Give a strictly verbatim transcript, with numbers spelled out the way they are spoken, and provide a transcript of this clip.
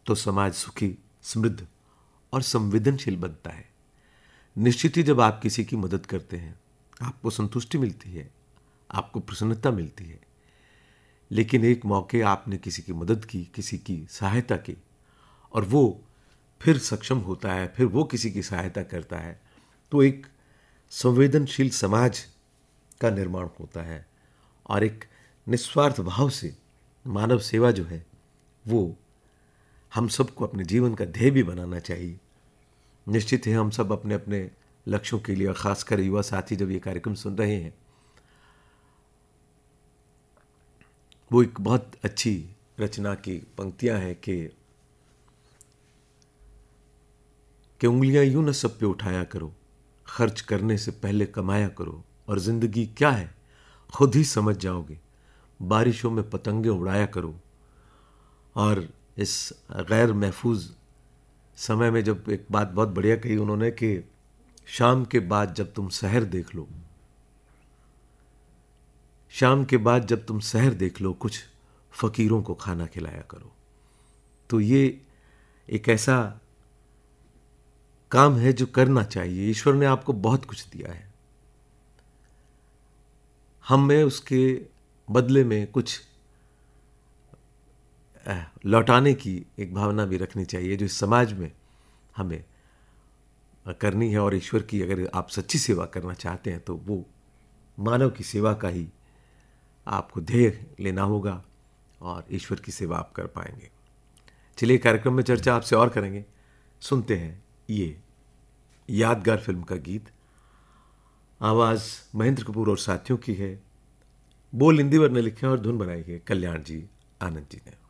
तो समाज सुखी, समृद्ध और संवेदनशील बनता है। निश्चित ही जब आप किसी की मदद करते हैं, आपको संतुष्टि मिलती है, आपको प्रसन्नता मिलती है। लेकिन एक मौके आपने किसी की मदद की, किसी की सहायता की, और वो फिर सक्षम होता है, फिर वो किसी की सहायता करता है, तो एक संवेदनशील समाज का निर्माण होता है। और एक निस्वार्थ भाव से मानव सेवा जो है वो हम सबको अपने जीवन का ध्येय भी बनाना चाहिए। निश्चित है हम सब अपने अपने लक्ष्यों के लिए, और खासकर युवा साथी जब ये कार्यक्रम सुन रहे हैं, वो एक बहुत अच्छी रचना की पंक्तियां हैं कि कि उंगलियां यूं न सब पे उठाया करो, खर्च करने से पहले कमाया करो, और जिंदगी क्या है खुद ही समझ जाओगे, बारिशों में पतंगे उड़ाया करो। और इस गैर महफूज समय में जब एक बात बहुत बढ़िया कही उन्होंने कि शाम के बाद जब तुम शहर देख लो, शाम के बाद जब तुम शहर देख लो, कुछ फकीरों को खाना खिलाया करो। तो ये एक ऐसा काम है जो करना चाहिए। ईश्वर ने आपको बहुत कुछ दिया है, हमें उसके बदले में कुछ लौटाने की एक भावना भी रखनी चाहिए, जो इस समाज में हमें करनी है। और ईश्वर की अगर आप सच्ची सेवा करना चाहते हैं तो वो मानव की सेवा का ही आपको ध्येय लेना होगा, और ईश्वर की सेवा आप कर पाएंगे। चलिए, कार्यक्रम में चर्चा आपसे और करेंगे। सुनते हैं ये यादगार फिल्म का गीत। आवाज़ महेंद्र कपूर और साथियों की है, बोल इंदिवर ने लिखे और धुन बनाई है कल्याण जी आनंद जी ने।